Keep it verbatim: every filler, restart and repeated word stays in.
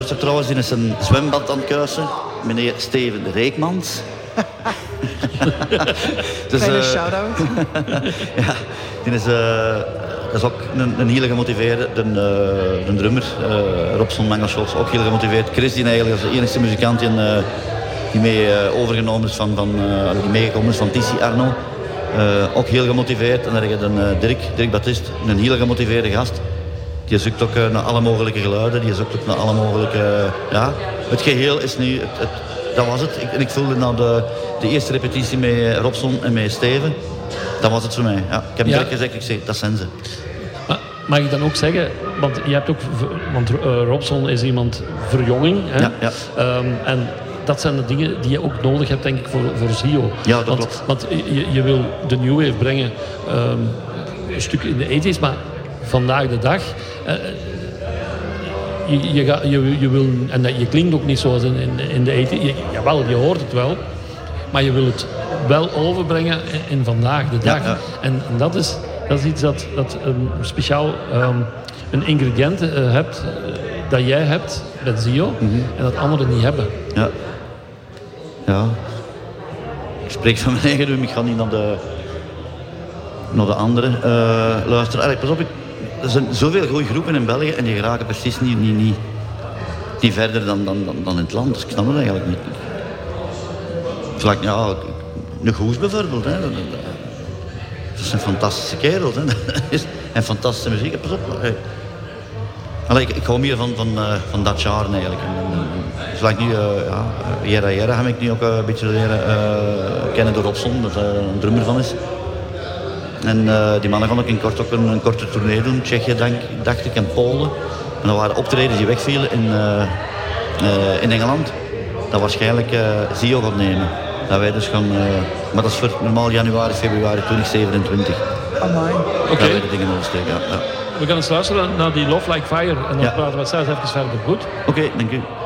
Er trouwens in een zwembad aan het kuisen, meneer Steven Reekmans. dus, Kleine uh, shout-out. Ja, die is, uh, dat is ook een, een heel gemotiveerde, de, uh, de drummer, uh, Robson Mangelschots, ook heel gemotiveerd. Chris, die eigenlijk als de enige muzikant die, uh, die mee uh, overgenomen is van, van uh, die meegekomen is van Tissi Arno. Uh, ook heel gemotiveerd. En dan heb je dan, uh, Dirk, Dirk Baptist, een heel gemotiveerde gast. Die zoekt ook uh, naar alle mogelijke geluiden, die zoekt ook naar alle mogelijke... Uh, ja, het geheel is nu... Het, het, dat was het. Ik, ik voelde na de, de eerste repetitie met Robson en met Steven, dat was het voor mij. Ja, ik heb ja. direct gezegd, ik zeg, dat zijn ze. Maar, mag ik dan ook zeggen, want je hebt ook... Want uh, Robson is iemand verjonging. Hè? Ja, ja. Um, en dat zijn de dingen die je ook nodig hebt, denk ik, voor, voor Zio. Ja, dat want, klopt. Want je, je wil de New Wave brengen, um, een stuk in de tachtiger, maar vandaag de dag... Uh, Je, je, je, je wil, en dat, je klinkt ook niet zoals in, in, in de tachtiger. Je, jawel, je hoort het wel. Maar je wil het wel overbrengen in, in vandaag de dag. Ja, ja. En, en dat, is, dat is iets dat, dat een speciaal um, een ingrediënt uh, hebt, uh, dat jij hebt met Zio. Mm-hmm. En dat anderen niet hebben. Ja. Ja. Ik spreek van mijn eigen doen. Ik ga niet naar de, naar de anderen uh, luisteren. Allee, pas op, ik, er zijn zoveel goede groepen in België en die geraken precies niet, niet, niet, niet verder dan, dan, dan, dan in het land. Dus ik snap het eigenlijk niet. Vlak, ja, een Goes bijvoorbeeld. Hè. Dat, dat, dat is een fantastische kerel. Hè. Dat is een fantastische muziek. Pas op. Hey. Allee, ik, ik hou meer van, van, uh, van dat jaar eigenlijk. Vlak nu, uh, ja, Jera Jera heb ik nu ook uh, een beetje leren uh, kennen door Robson, dat er een drummer van is. En uh, die mannen gaan ook in kort ook een, een korte tournee doen. Tsjechië, denk, dacht ik, en Polen. En dat waren optredens die wegvielen in, uh, uh, in Engeland. Dat waarschijnlijk uh, Zio gaat nemen. Dat wij dus gaan... Uh, maar dat is voor normaal januari, februari twintig zevenentwintig. Amai. Oké. Okay. Dat wij de dingen ondersteken, ja, ja. We gaan eens luisteren naar die Love Like Fire. En dan ja. praten we straks even verder. Goed? Oké, okay, dank u.